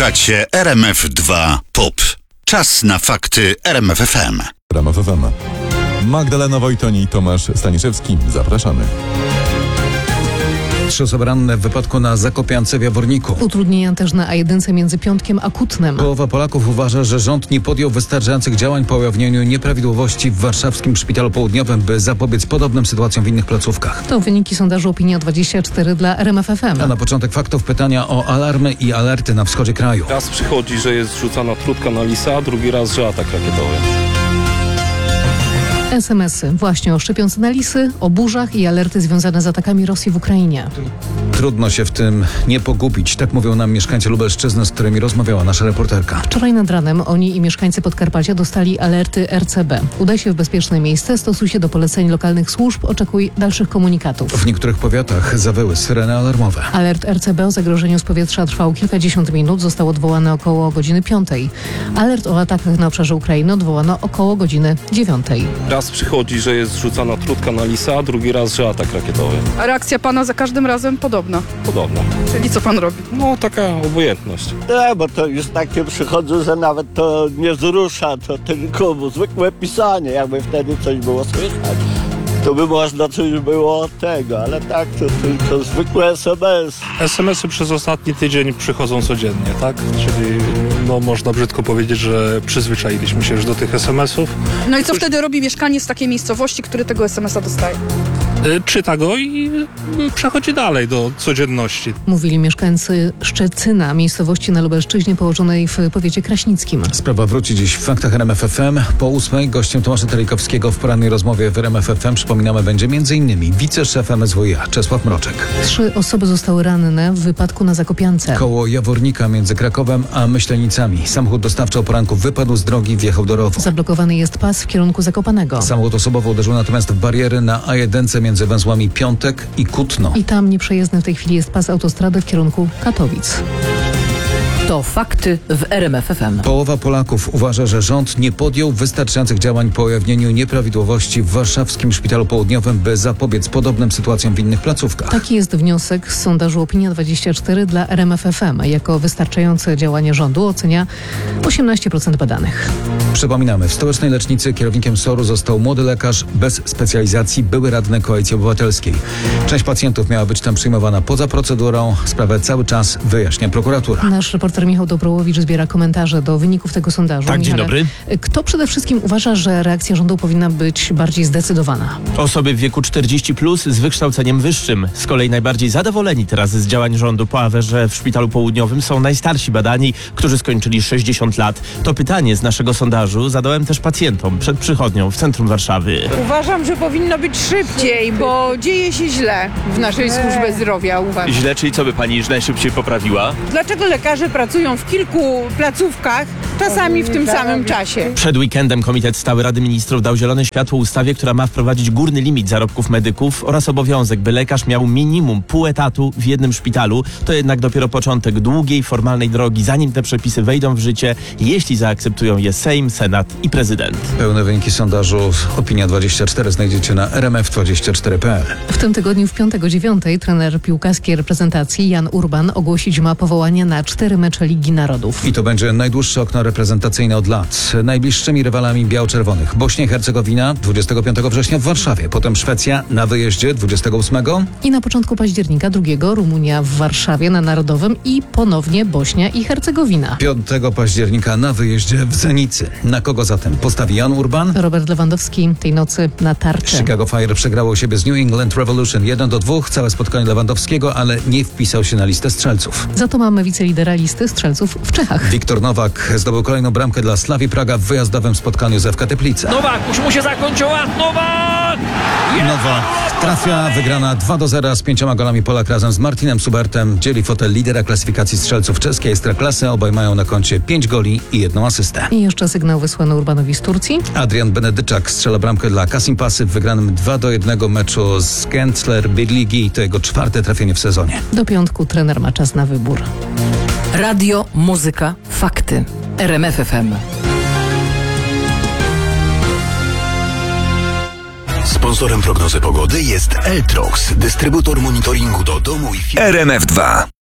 Słuchacie RMF2 POP. Czas na fakty RMF FM. RMF FM. Magdalena Wojtoń i Tomasz Staniszewski. Zapraszamy. 3 osoby ranne w wypadku na Zakopiance w Jaworniku. Utrudnienia też na A1 między Piątkiem a Kutnem. Połowa Polaków uważa, że rząd nie podjął wystarczających działań po ujawnieniu nieprawidłowości w warszawskim Szpitalu Południowym, by zapobiec podobnym sytuacjom w innych placówkach. To wyniki sondażu Opinia24 dla RMF FM. A na początek faktów pytania o alarmy i alerty na wschodzie kraju. Raz przychodzi, że jest rzucana trutka na lisa, a drugi raz, że atak rakietowy. SMS-y właśnie o szczepionce na lisy, o burzach i alerty związane z atakami Rosji w Ukrainie. Trudno się w tym nie pogubić, tak mówią nam mieszkańcy Lubelszczyzny, z którymi rozmawiała nasza reporterka. Wczoraj nad ranem oni i mieszkańcy Podkarpacia dostali alerty RCB. Udaj się w bezpieczne miejsce, stosuj się do poleceń lokalnych służb, oczekuj dalszych komunikatów. W niektórych powiatach zawyły syreny alarmowe. Alert RCB o zagrożeniu z powietrza trwał kilkadziesiąt minut, został odwołany około godziny 5. Alert o atakach na obszarze Ukrainy odwołano około godziny 9. Raz przychodzi, że jest rzucana trutka na lisa, a drugi raz, że atak rakietowy. A reakcja pana za każdym razem podobna? Podobno. Czyli co pan robi? No, taka obojętność. Nie, bo to już takie przychodzą, że nawet to nie wzrusza, to tylko zwykłe pisanie, jakby wtedy coś było słychać. To by można coś było tego, ale tak to tylko zwykłe SMS. SMS-y przez ostatni tydzień przychodzą codziennie, tak? Czyli można brzydko powiedzieć, że przyzwyczailiśmy się już do tych SMS-ów. No i co wtedy robi mieszkaniec z takiej miejscowości, który tego SMS-a dostaje? Czyta go i przechodzi dalej do codzienności. Mówili mieszkańcy Szczecyna, miejscowości na Lubelszczyźnie położonej w powiecie kraśnickim. Sprawa wróci dziś w faktach RMF FM. Po 8 gościem Tomasza Telikowskiego w porannej rozmowie w RMF FM przypominamy będzie m.in. wiceszef MSWiA Czesław Mroczek. 3 osoby zostały ranne w wypadku na Zakopiance. Koło Jawornika między Krakowem a Myślenicami. Samochód dostawczy o poranku wypadł z drogi, wjechał do rowu. Zablokowany jest pas w kierunku Zakopanego. Samochód osobowy uderzył natomiast w bariery na A1 między węzłami Piątek i Kutno. I tam nieprzejezdny w tej chwili jest pas autostrady w kierunku Katowic. To fakty w RMF FM. Połowa Polaków uważa, że rząd nie podjął wystarczających działań po ujawnieniu nieprawidłowości w warszawskim Szpitalu Południowym, by zapobiec podobnym sytuacjom w innych placówkach. Taki jest wniosek z sondażu Opinia24 dla RMF FM. Jako wystarczające działanie rządu ocenia 18% badanych. Przypominamy, w stołecznej lecznicy kierownikiem SOR-u został młody lekarz bez specjalizacji, były radny Koalicji Obywatelskiej. Część pacjentów miała być tam przyjmowana poza procedurą. Sprawę cały czas wyjaśnia prokuratura. Nasz reporter Michał Dobrołowicz zbiera komentarze do wyników tego sondażu. Tak, dzień dobry. Kto przede wszystkim uważa, że reakcja rządu powinna być bardziej zdecydowana? Osoby w wieku 40+ z wykształceniem wyższym. Z kolei najbardziej zadowoleni teraz z działań rządu po aferze w Szpitalu Południowym są najstarsi badani, którzy skończyli 60 lat. To pytanie z naszego sondażu zadałem też pacjentom przed przychodnią w centrum Warszawy. Uważam, że powinno być szybciej, bo dzieje się źle w naszej służbie zdrowia, uważam. Źle, czyli co by pani najszybciej poprawiła? Dlaczego lekarze pracują w kilku placówkach, czasami w tym samym czasie? Przed weekendem Komitet Stały Rady Ministrów dał zielone światło ustawie, która ma wprowadzić górny limit zarobków medyków oraz obowiązek, by lekarz miał minimum pół etatu w jednym szpitalu. To jednak dopiero początek długiej, formalnej drogi, zanim te przepisy wejdą w życie, jeśli zaakceptują je Sejm, Senat i prezydent. Pełne wyniki sondażu Opinia24 znajdziecie na rmf24.pl. W tym tygodniu w piątek o 9:00 trener piłkarskiej reprezentacji Jan Urban ogłosić ma powołanie na 4 mecze Ligi Narodów. I to będzie najdłuższe okno reprezentacyjne od lat. Najbliższymi rywalami biało-czerwonych Bośnia i Hercegowina 25 września w Warszawie, potem Szwecja na wyjeździe 28 I na początku października 2 Rumunia w Warszawie na Narodowym i ponownie Bośnia i Hercegowina. 5 października na wyjeździe w Zenicy. Na kogo zatem postawi Jan Urban? Robert Lewandowski tej nocy na tarczy. Chicago Fire przegrało u siebie z New England Revolution 1-2. Całe spotkanie Lewandowskiego, ale nie wpisał się na listę strzelców. Za to mamy wicelidera listy strzelców w Czechach. Wiktor Nowak zdobył kolejną bramkę dla Slavii Praga w wyjazdowym spotkaniu z FK Teplice. Nowak, już mu się zakończyła, Nowak! Nowak trafia, wygrana 2-0 z 5 golami. Polak razem z Martinem Subertem dzieli fotel lidera klasyfikacji strzelców czeskiej Ekstraklasy. Obaj mają na koncie 5 goli i 1 asystę. I jeszcze sygnał wysłany Urbanowi z Turcji. Adrian Benedyczak strzela bramkę dla Kasimpasy w wygranym 2-1 meczu z Kentler Birligi. To jego 4. trafienie w sezonie. Do piątku trener ma czas na wybór. Radio, muzyka, fakty. RMF FM. Sponsorem prognozy pogody jest Eltrox, dystrybutor monitoringu do domu i firm. RMF2.